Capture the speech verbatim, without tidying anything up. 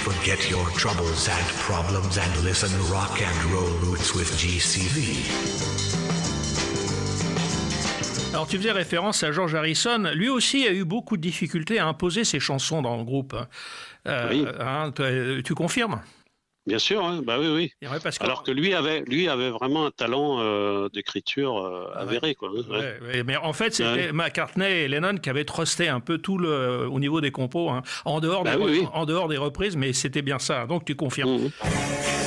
Forget your troubles and problems and listen rock and roll roots with G C V. Alors tu faisais référence à George Harrison, lui aussi a eu beaucoup de difficultés à imposer ses chansons dans le groupe. Euh, Oui. hein, tu, tu confirmes? Bien sûr, hein, bah oui, oui. Ouais, parce que... Alors que lui avait, lui avait vraiment un talent euh, d'écriture euh, avéré, ouais. quoi. Hein, ouais. Ouais, ouais, mais en fait, c'était Ouais. McCartney et Lennon qui avaient trusté un peu tout le, au niveau des compos, hein, en dehors Bah des, oui, oui. en dehors des reprises, mais c'était bien ça. Donc tu confirmes. Mmh.